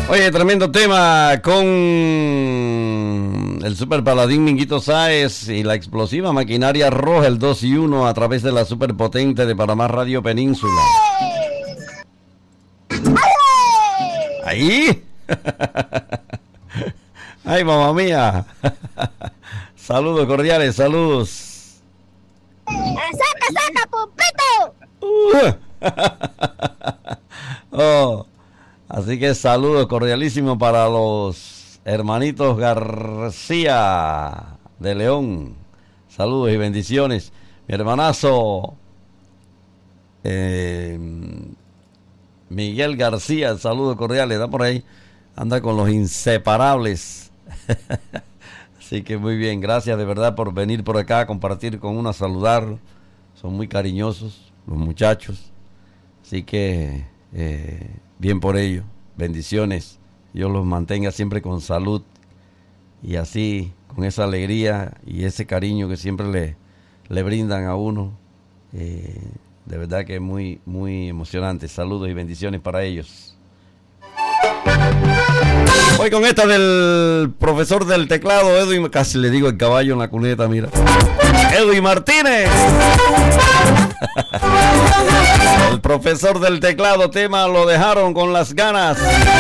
Oye, tremendo tema con el Super Paladín Minguito Sáez y la explosiva maquinaria roja, el 2 y 1 a través de la superpotente de Panamá Radio Península. Ahí. Ay, mamá mía. Saludos cordiales, saludos. ¡Saca, Pompito! Oh, así que saludos cordialísimos para los hermanitos García de León. Saludos y bendiciones. Mi hermanazo Miguel García, saludos cordiales. Está por ahí, anda con los inseparables. Así que muy bien, gracias de verdad por venir por acá a compartir con uno, a saludar. Son muy cariñosos los muchachos. Así que bien por ello. Bendiciones. Dios los mantenga siempre con salud. Y así, con esa alegría y ese cariño que siempre le brindan a uno. De verdad que es muy, muy emocionante. Saludos y bendiciones para ellos. Voy con esta del profesor del teclado, Edwin, casi le digo el caballo en la cuneta, mira. Edwin Martínez. El profesor del teclado, tema Lo Dejaron con las Ganas.